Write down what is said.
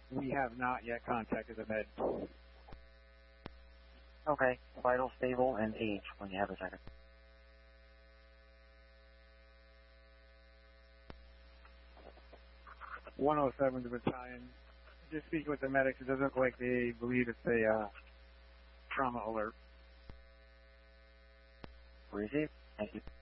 We have not yet contacted the med. Okay, vital stable and age when you have a second. .107 the battalion. Just speaking with the medics, it doesn't look like they believe it's a trauma alert. Receive. Thank you.